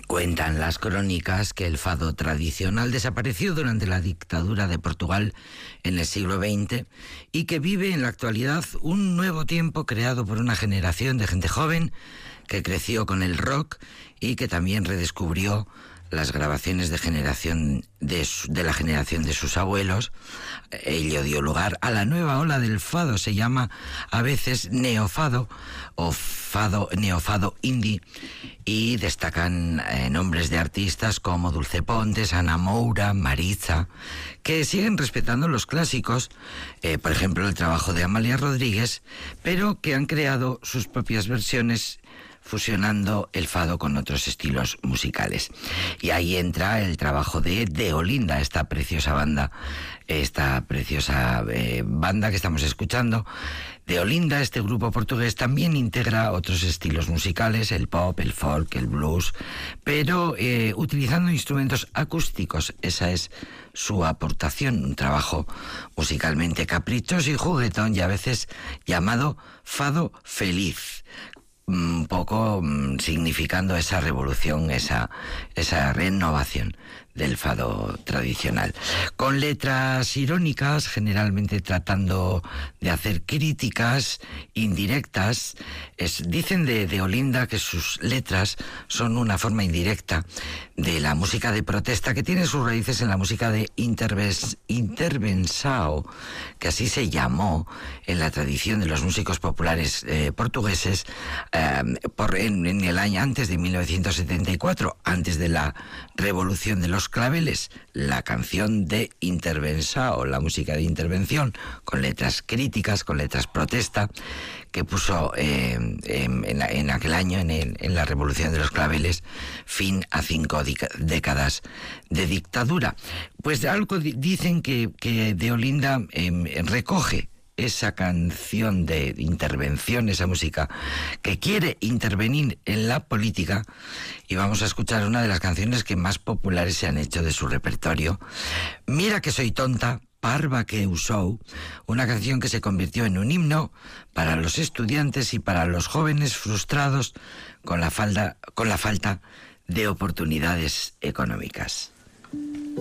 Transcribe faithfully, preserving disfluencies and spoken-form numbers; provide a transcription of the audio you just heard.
Cuentan las crónicas que el fado tradicional desapareció durante la dictadura de Portugal en el siglo veinte y que vive en la actualidad un nuevo tiempo creado por una generación de gente joven que creció con el rock y que también redescubrió las grabaciones de generación de, su, de la generación de sus abuelos. Ello dio lugar a la nueva ola del fado. Se llama a veces neofado o fado, neofado indie, y destacan eh, nombres de artistas como Dulce Pontes, Ana Moura, Maritza, que siguen respetando los clásicos, eh, por ejemplo el trabajo de Amalia Rodríguez, pero que han creado sus propias versiones fusionando el fado con otros estilos musicales. Y ahí entra el trabajo de De Olinda, esta preciosa banda, esta preciosa eh, banda que estamos escuchando. De Olinda, este grupo portugués, también integra otros estilos musicales, el pop, el folk, el blues, pero eh, utilizando instrumentos acústicos. Esa es su aportación, un trabajo musicalmente caprichoso y juguetón, y a veces llamado fado feliz, un poco mmm, significando esa revolución, esa, esa renovación del fado tradicional, con letras irónicas, generalmente tratando de hacer críticas indirectas. Es, dicen de, de Olinda que sus letras son una forma indirecta de la música de protesta, que tiene sus raíces en la música de interves, intervensao, que así se llamó en la tradición de los músicos populares eh, portugueses eh, por, en, en el año antes de mil novecientos setenta y cuatro, antes de la revolución de los claveles. La canción de intervensao, la música de intervención, con letras críticas, con letras protesta, que puso eh, en, en, en aquel año, en, el, en la revolución de los claveles, fin a cinco décadas de dictadura. Pues algo dicen que, que De Olinda eh, recoge esa canción de intervención, esa música que quiere intervenir en la política, y vamos a escuchar una de las canciones que más populares se han hecho de su repertorio. Mira que soy tonta, parva que usou, una canción que se convirtió en un himno para los estudiantes y para los jóvenes frustrados con la falda, con la falta de oportunidades económicas.